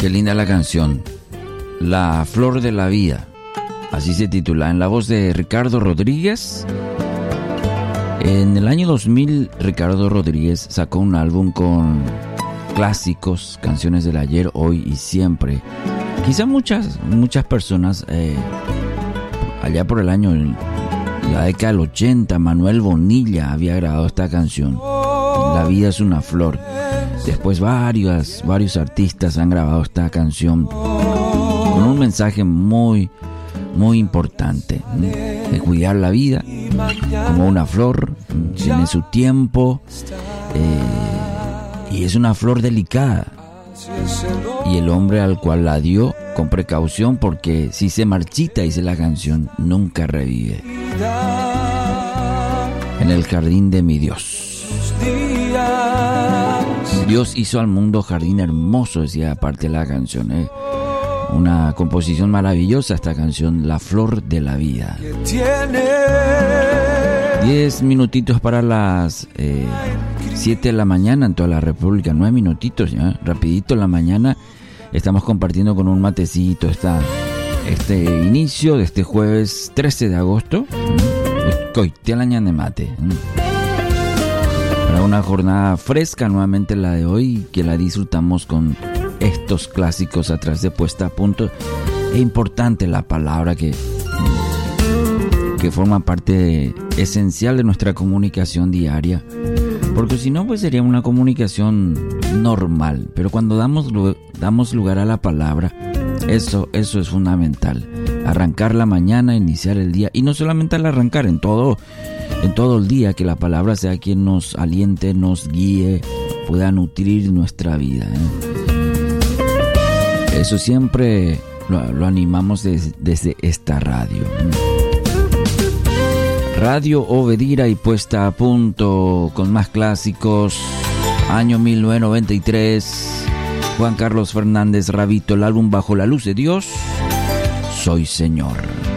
Qué linda la canción. La flor de la vida. Así se titula. En la voz de Ricardo Rodríguez. En el año 2000, Ricardo Rodríguez sacó un álbum con clásicos, canciones del ayer, hoy y siempre. Quizá muchas personas, allá por el año, la década del 80, Manuel Bonilla había grabado esta canción. La vida es una flor. Después varios artistas han grabado esta canción con un mensaje muy importante, de cuidar la vida como una flor, tiene su tiempo, y es una flor delicada, y el hombre al cual la dio con precaución, porque si se marchita, dice la canción, nunca revive. En el jardín de mi Dios. Dios hizo al mundo jardín hermoso, decía aparte la canción, una composición maravillosa esta canción, La Flor de la Vida. 10 minutitos para las 7 de la mañana en toda la República, 9 minutitos ya, rapidito en la mañana. Estamos compartiendo con un matecito este inicio de este jueves 13 de agosto. Coitialaña de mate. Para una jornada fresca, nuevamente la de hoy, que la disfrutamos con estos clásicos atrás de puesta a punto. Es importante la palabra que forma parte esencial de nuestra comunicación diaria, porque si no, pues sería una comunicación normal, pero cuando damos lugar a la palabra, eso es fundamental. Arrancar la mañana, iniciar el día, y no solamente al arrancar, en todo el día, que la palabra sea quien nos aliente, nos guíe, pueda nutrir nuestra vida, Eso siempre lo animamos desde esta radio. Radio Obedira y puesta a punto con más clásicos. Año 1993. Juan Carlos Fernández, Rabito, el álbum Bajo la Luz de Dios. Soy Señor.